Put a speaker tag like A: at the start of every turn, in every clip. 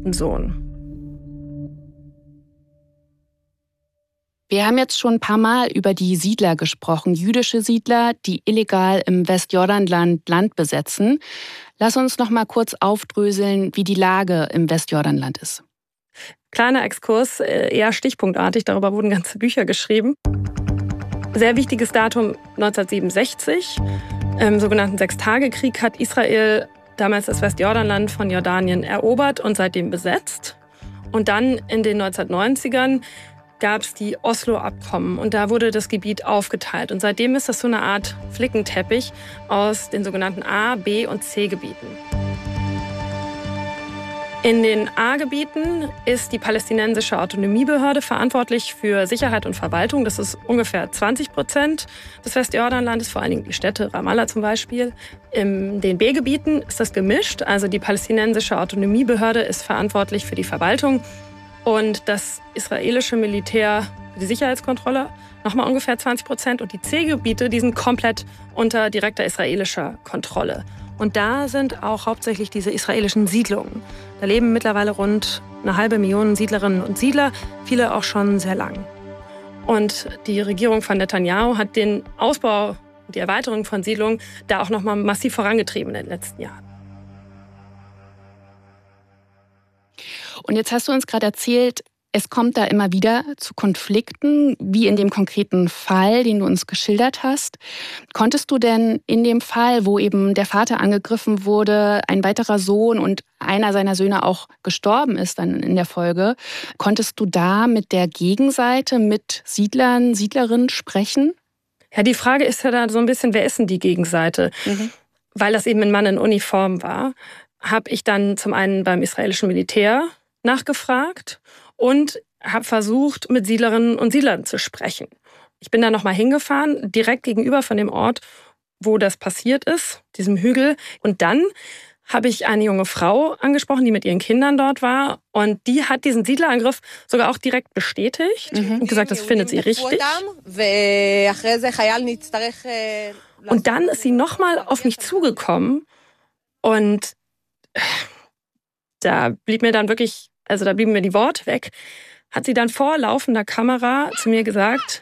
A: ältesten Sohn.
B: Wir haben jetzt schon ein paar Mal über die Siedler gesprochen, jüdische Siedler, die illegal im Westjordanland Land besetzen. Lass uns noch mal kurz aufdröseln, wie die Lage im Westjordanland ist.
A: Kleiner Exkurs, eher stichpunktartig, darüber wurden ganze Bücher geschrieben. Sehr wichtiges Datum 1967. Im sogenannten Sechstagekrieg hat Israel damals das Westjordanland von Jordanien erobert und seitdem besetzt. Und dann in den 1990ern gab es die Oslo-Abkommen und da wurde das Gebiet aufgeteilt. Und seitdem ist das so eine Art Flickenteppich aus den sogenannten A-, B- und C-Gebieten. In den A-Gebieten ist die palästinensische Autonomiebehörde verantwortlich für Sicherheit und Verwaltung. Das ist ungefähr 20% des Westjordanlandes, vor allen Dingen die Städte, Ramallah zum Beispiel. In den B-Gebieten ist das gemischt. Also die palästinensische Autonomiebehörde ist verantwortlich für die Verwaltung und das israelische Militär für die Sicherheitskontrolle, nochmal ungefähr 20%. Und die C-Gebiete, die sind komplett unter direkter israelischer Kontrolle. Und da sind auch hauptsächlich diese israelischen Siedlungen. Da leben mittlerweile rund 500.000 Siedlerinnen und Siedler, viele auch schon sehr lang. Und die Regierung von Netanyahu hat den Ausbau, die Erweiterung von Siedlungen da auch nochmal massiv vorangetrieben in den letzten Jahren.
B: Und jetzt hast du uns gerade erzählt, es kommt da immer wieder zu Konflikten, wie in dem konkreten Fall, den du uns geschildert hast. Konntest du denn in dem Fall, wo eben der Vater angegriffen wurde, ein weiterer Sohn und einer seiner Söhne auch gestorben ist dann in der Folge, konntest du da mit der Gegenseite, mit Siedlern, Siedlerinnen sprechen?
A: Ja, die Frage ist ja da so ein bisschen, wer ist denn die Gegenseite? Weil das eben ein Mann in Uniform war, habe ich dann zum einen beim israelischen Militär nachgefragt und habe versucht, mit Siedlerinnen und Siedlern zu sprechen. Ich bin da nochmal hingefahren, direkt gegenüber von dem Ort, wo das passiert ist, diesem Hügel. Und dann habe ich eine junge Frau angesprochen, die mit ihren Kindern dort war. Und die hat diesen Siedlerangriff sogar auch direkt bestätigt und gesagt, das findet sie richtig. Und dann ist sie nochmal auf mich zugekommen und da blieb mir dann wirklich, also da blieben mir die Worte weg, hat sie dann vor laufender Kamera zu mir gesagt,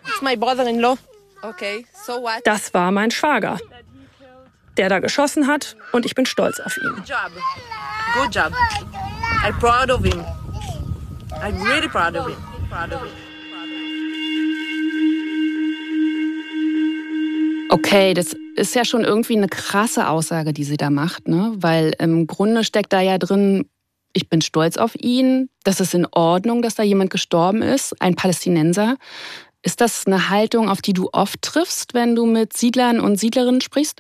A: das war mein Schwager, der da geschossen hat und ich bin stolz auf ihn.
C: Good job. I'm proud of him. I'm really proud of him.
B: Okay, das ist ja schon irgendwie eine krasse Aussage, die sie da macht, ne? Weil im Grunde steckt da ja drin, ich bin stolz auf ihn, das ist in Ordnung, dass da jemand gestorben ist, ein Palästinenser. Ist das eine Haltung, auf die du oft triffst, wenn du mit Siedlern und Siedlerinnen sprichst?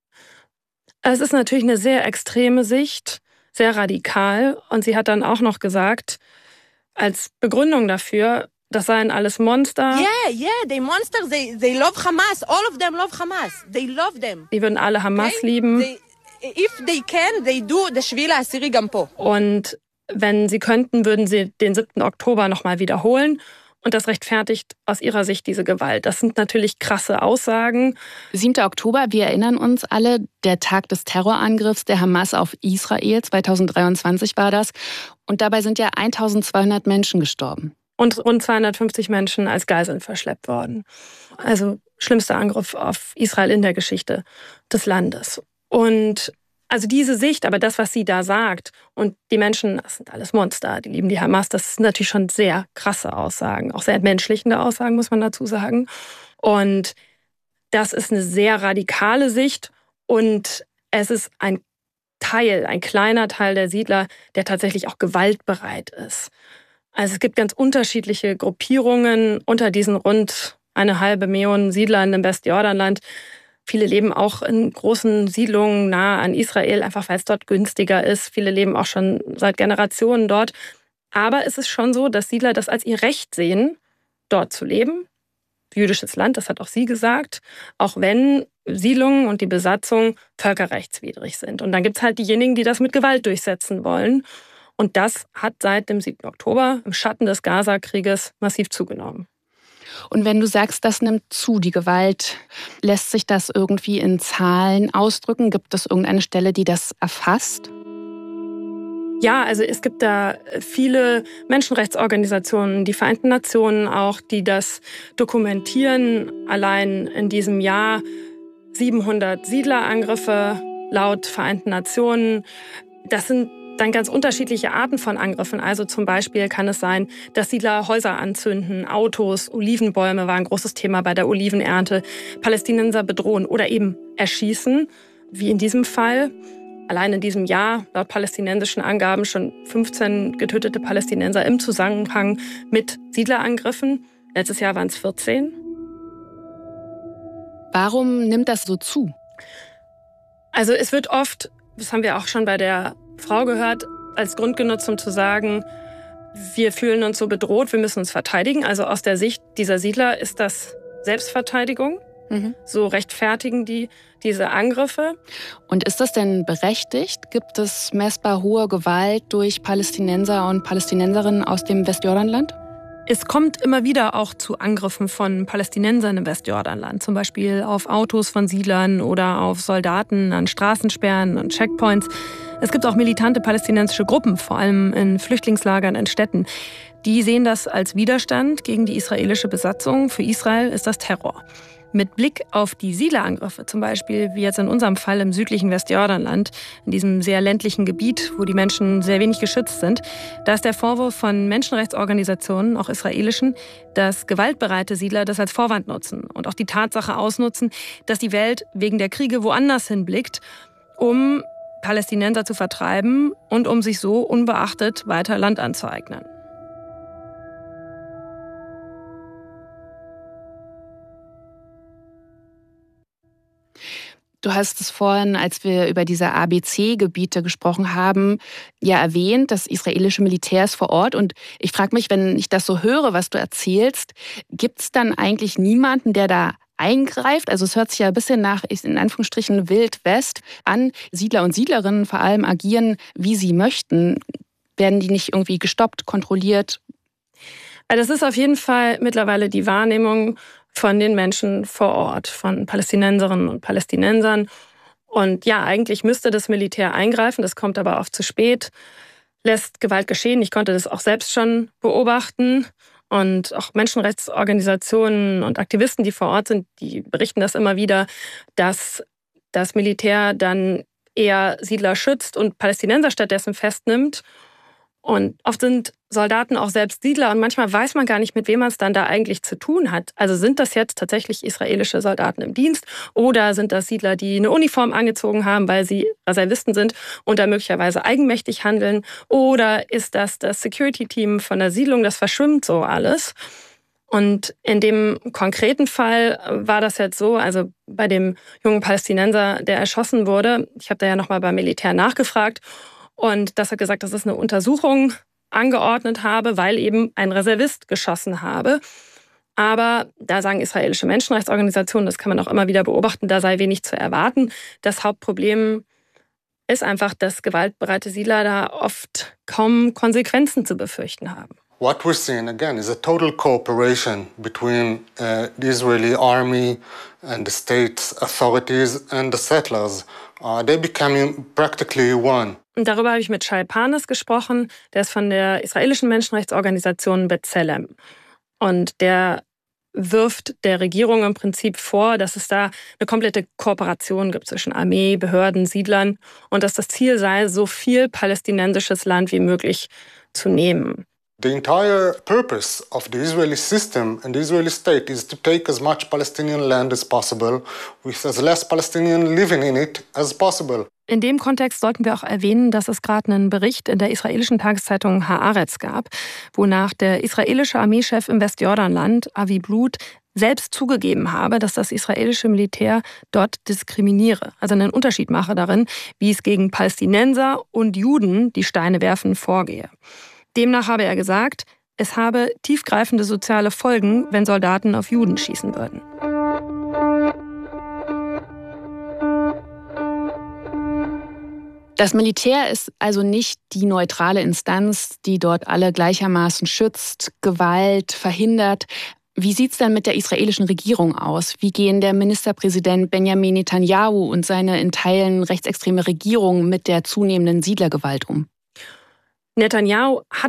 A: Es ist natürlich eine sehr extreme Sicht, sehr radikal. Und sie hat dann auch noch gesagt, als Begründung dafür, das seien alles Monster.
C: Yeah, they monsters. They love Hamas. All of them love Hamas. They love them.
A: Die würden alle Hamas lieben.
C: If they can, they do the Shvila Asiri Gampo.
A: Und wenn sie könnten, würden sie den 7. Oktober nochmal wiederholen. Und das rechtfertigt aus ihrer Sicht diese Gewalt. Das sind natürlich krasse Aussagen.
B: 7. Oktober, wir erinnern uns alle, der Tag des Terrorangriffs der Hamas auf Israel, 2023 war das. Und dabei sind ja 1200 Menschen gestorben.
A: Und rund 250 Menschen als Geiseln verschleppt worden. Also schlimmster Angriff auf Israel in der Geschichte des Landes. Und also diese Sicht, aber das, was sie da sagt, und die Menschen, das sind alles Monster, die lieben die Hamas, das sind natürlich schon sehr krasse Aussagen, auch sehr entmenschlichende Aussagen, muss man dazu sagen. Und das ist eine sehr radikale Sicht und es ist ein kleiner Teil der Siedler, der tatsächlich auch gewaltbereit ist. Also es gibt ganz unterschiedliche Gruppierungen unter diesen rund 500.000 Siedlern im Westjordanland. Viele leben auch in großen Siedlungen nahe an Israel, einfach weil es dort günstiger ist. Viele leben auch schon seit Generationen dort. Aber es ist schon so, dass Siedler das als ihr Recht sehen, dort zu leben. Jüdisches Land, das hat auch sie gesagt, auch wenn Siedlungen und die Besatzung völkerrechtswidrig sind. Und dann gibt es halt diejenigen, die das mit Gewalt durchsetzen wollen. Und das hat seit dem 7. Oktober im Schatten des Gaza-Krieges massiv zugenommen.
B: Und wenn du sagst, das nimmt zu, die Gewalt, lässt sich das irgendwie in Zahlen ausdrücken? Gibt es irgendeine Stelle, die das erfasst?
A: Ja, also es gibt da viele Menschenrechtsorganisationen, die Vereinten Nationen auch, die das dokumentieren. Allein in diesem Jahr 700 Siedlerangriffe laut Vereinten Nationen. Das sind dann ganz unterschiedliche Arten von Angriffen. Also zum Beispiel kann es sein, dass Siedler Häuser anzünden, Autos, Olivenbäume war ein großes Thema bei der Olivenernte, Palästinenser bedrohen oder eben erschießen, wie in diesem Fall. Allein in diesem Jahr, laut palästinensischen Angaben, schon 15 getötete Palästinenser im Zusammenhang mit Siedlerangriffen. Letztes Jahr waren es 14.
B: Warum nimmt das so zu?
A: Also es wird oft, das haben wir auch schon bei der Frau gehört, als Grund genutzt, um zu sagen, wir fühlen uns so bedroht, wir müssen uns verteidigen. Also aus der Sicht dieser Siedler ist das Selbstverteidigung. So rechtfertigen die diese Angriffe.
B: Und ist das denn berechtigt? Gibt es messbar hohe Gewalt durch Palästinenser und Palästinenserinnen aus dem Westjordanland?
A: Es kommt immer wieder auch zu Angriffen von Palästinensern im Westjordanland, zum Beispiel auf Autos von Siedlern oder auf Soldaten an Straßensperren und Checkpoints. Es gibt auch militante palästinensische Gruppen, vor allem in Flüchtlingslagern in Städten. Die sehen das als Widerstand gegen die israelische Besatzung. Für Israel ist das Terror. Mit Blick auf die Siedlerangriffe, zum Beispiel wie jetzt in unserem Fall im südlichen Westjordanland, in diesem sehr ländlichen Gebiet, wo die Menschen sehr wenig geschützt sind, da ist der Vorwurf von Menschenrechtsorganisationen, auch israelischen, dass gewaltbereite Siedler das als Vorwand nutzen und auch die Tatsache ausnutzen, dass die Welt wegen der Kriege woanders hinblickt, um Palästinenser zu vertreiben und um sich so unbeachtet weiter Land anzueignen.
B: Du hast es vorhin, als wir über diese ABC-Gebiete gesprochen haben, ja erwähnt, das israelische Militär ist vor Ort. Und ich frage mich, wenn ich das so höre, was du erzählst, gibt es dann eigentlich niemanden, der da eingreift? Also es hört sich ja ein bisschen nach, in Anführungsstrichen, Wild West an. Siedler und Siedlerinnen vor allem agieren, wie sie möchten. Werden die nicht irgendwie gestoppt, kontrolliert?
A: Das ist auf jeden Fall mittlerweile die Wahrnehmung von den Menschen vor Ort, von Palästinenserinnen und Palästinensern. Und ja, eigentlich müsste das Militär eingreifen, das kommt aber oft zu spät, lässt Gewalt geschehen. Ich konnte das auch selbst schon beobachten. Und auch Menschenrechtsorganisationen und Aktivisten, die vor Ort sind, die berichten das immer wieder, dass das Militär dann eher Siedler schützt und Palästinenser stattdessen festnimmt. Und oft sind Soldaten auch selbst Siedler und manchmal weiß man gar nicht, mit wem man es dann da eigentlich zu tun hat. Also sind das jetzt tatsächlich israelische Soldaten im Dienst oder sind das Siedler, die eine Uniform angezogen haben, weil sie Reservisten sind und da möglicherweise eigenmächtig handeln? Oder ist das Security-Team von der Siedlung? Das verschwimmt so alles. Und in dem konkreten Fall war das jetzt so, also bei dem jungen Palästinenser, der erschossen wurde, ich habe da ja nochmal beim Militär nachgefragt, und das hat gesagt, dass es eine Untersuchung angeordnet habe, weil eben ein Reservist geschossen habe. Aber da sagen israelische Menschenrechtsorganisationen, das kann man auch immer wieder beobachten, da sei wenig zu erwarten. Das Hauptproblem ist einfach, dass gewaltbereite Siedler da oft kaum Konsequenzen zu befürchten haben.
D: What we're seeing again is a total cooperation between the Israeli army and the state authorities and the settlers. They're becoming practically one.
A: Und darüber habe ich mit Shai Parnes gesprochen. Der ist von der israelischen Menschenrechtsorganisation B'Tselem. Und der wirft der Regierung im Prinzip vor, dass es da eine komplette Kooperation gibt zwischen Armee, Behörden, Siedlern und dass das Ziel sei, so viel palästinensisches Land wie möglich zu nehmen.
D: The entire purpose of the Israeli system and the Israeli state is to take as much Palestinian land as possible, with as less Palestinian living in it as possible.
A: In dem Kontext sollten wir auch erwähnen, dass es gerade einen Bericht in der israelischen Tageszeitung Haaretz gab, wonach der israelische Armeechef im Westjordanland, Avi Blut, selbst zugegeben habe, dass das israelische Militär dort diskriminiere, also einen Unterschied mache darin, wie es gegen Palästinenser und Juden, die Steine werfen, vorgehe. Demnach habe er gesagt, es habe tiefgreifende soziale Folgen, wenn Soldaten auf Juden schießen würden.
B: Das Militär ist also nicht die neutrale Instanz, die dort alle gleichermaßen schützt, Gewalt verhindert. Wie sieht es denn mit der israelischen Regierung aus? Wie gehen der Ministerpräsident Benjamin Netanyahu und seine in Teilen rechtsextreme Regierung mit der zunehmenden Siedlergewalt um?
A: Netanyahu hat